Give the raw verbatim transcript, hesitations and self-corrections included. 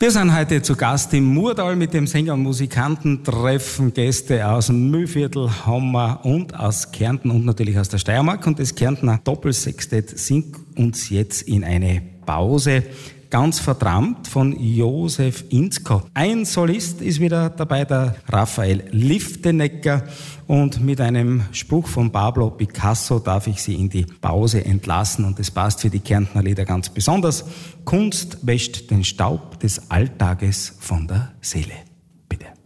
Wir sind heute zu Gast im Murtal mit dem Sänger und Musikanten, treffen Gäste aus dem Mühlviertel, Hammer und aus Kärnten und natürlich aus der Steiermark. Und das Kärntner Doppelsextett singt uns jetzt in eine Pause. Ganz vertrampt von Josef Inzko. Ein Solist ist wieder dabei, der Raphael Liftenecker. Und mit einem Spruch von Pablo Picasso darf ich Sie in die Pause entlassen. Und das passt für die Kärntner Lieder ganz besonders. Kunst wäscht den Staub des Alltages von der Seele.